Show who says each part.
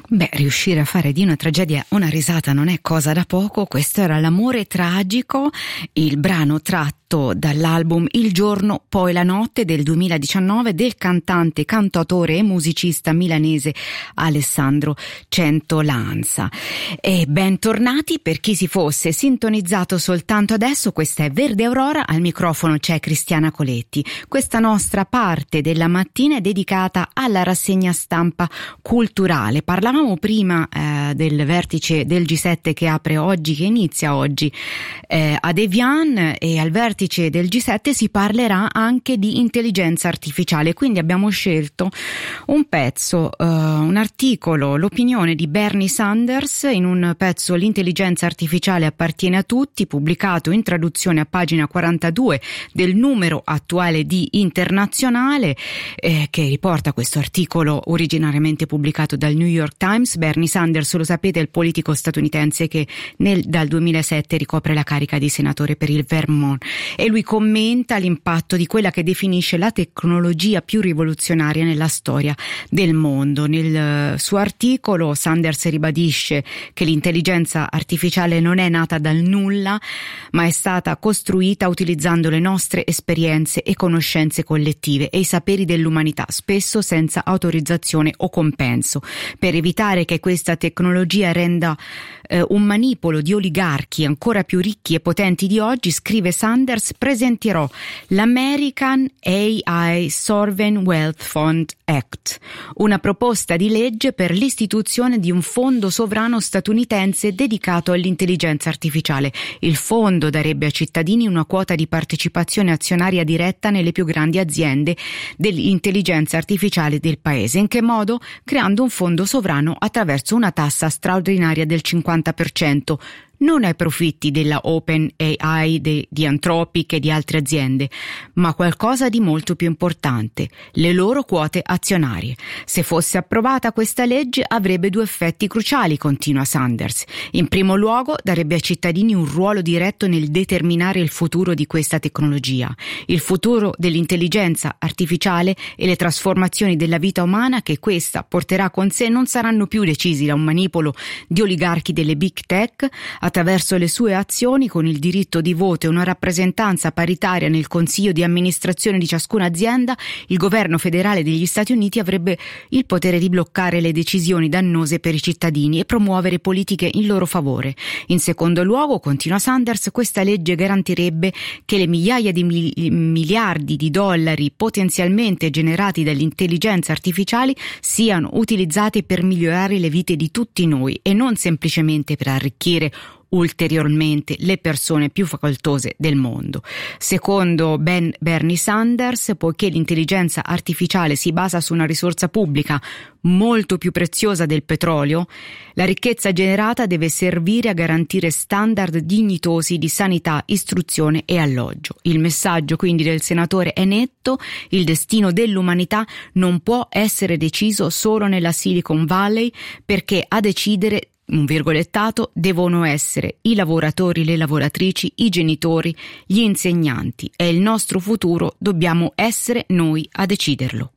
Speaker 1: Beh, riuscire a fare di una tragedia una risata non è cosa da poco. Questo era L'amore tragico, il brano tratto dall'album Il giorno poi la notte del 2019 del cantante, cantautore e musicista milanese Alessandro Centolanza. E bentornati per chi si fosse sintonizzato soltanto adesso. Questa è Verde Aurora, al microfono c'è Cristiana Coletti. Questa nostra parte della mattina è dedicata alla rassegna stampa culturale. Parlavamo prima del vertice del G7 che apre oggi, che inizia oggi ad Evian, e al vertice del G7 si parlerà anche di intelligenza artificiale. Quindi abbiamo scelto un pezzo, un articolo, l'opinione di Bernie Sanders in un pezzo L'intelligenza artificiale appartiene a tutti, pubblicato in traduzione a pagina 42 del numero attuale di Internazionale, che riporta questo articolo originariamente pubblicato dal New York Times. Bernie Sanders, lo sapete, è il politico statunitense che dal 2007 ricopre la carica di senatore per il Vermont, e lui commenta l'impatto di quella che definisce la tecnologia più rivoluzionaria nella storia del mondo. Nel suo articolo Sanders ribadisce che l'intelligenza artificiale non è nata dal nulla, ma è stata costruita utilizzando le nostre esperienze e conoscenze collettive e i saperi dell'umanità, spesso senza autorizzazione o compenso. Per evitare che questa tecnologia renda un manipolo di oligarchi ancora più ricchi e potenti di oggi, scrive Sanders, presenterò l'American AI Sovereign Wealth Fund Act, una proposta di legge per l'istituzione di un fondo sovrano statunitense dedicato all'intelligenza artificiale. Il fondo darebbe ai cittadini una quota di partecipazione azionaria diretta nelle più grandi aziende dell'intelligenza artificiale del paese. In che modo? Creando un fondo sovrano attraverso una tassa straordinaria del 50%, non ai profitti della OpenAI, di Anthropic e di altre aziende, ma qualcosa di molto più importante: le loro quote azionarie. Se fosse approvata questa legge avrebbe due effetti cruciali, continua Sanders. In primo luogo darebbe ai cittadini un ruolo diretto nel determinare il futuro di questa tecnologia, il futuro dell'intelligenza artificiale, e le trasformazioni della vita umana che questa porterà con sé non saranno più decisi da un manipolo di oligarchi delle big tech. Attraverso le sue azioni, con il diritto di voto e una rappresentanza paritaria nel consiglio di amministrazione di ciascuna azienda, il governo federale degli Stati Uniti avrebbe il potere di bloccare le decisioni dannose per i cittadini e promuovere politiche in loro favore. In secondo luogo, continua Sanders, questa legge garantirebbe che le migliaia di miliardi di dollari potenzialmente generati dalle intelligenze artificiali siano utilizzati per migliorare le vite di tutti noi e non semplicemente per arricchire ulteriormente le persone più facoltose del mondo. Secondo Bernie Sanders, poiché l'intelligenza artificiale si basa su una risorsa pubblica molto più preziosa del petrolio, la ricchezza generata deve servire a garantire standard dignitosi di sanità, istruzione e alloggio. Il messaggio quindi del senatore è netto: il destino dell'umanità non può essere deciso solo nella Silicon Valley, perché a decidere, un virgolettato, devono essere i lavoratori, le lavoratrici, i genitori, gli insegnanti. È il nostro futuro, dobbiamo essere noi a deciderlo.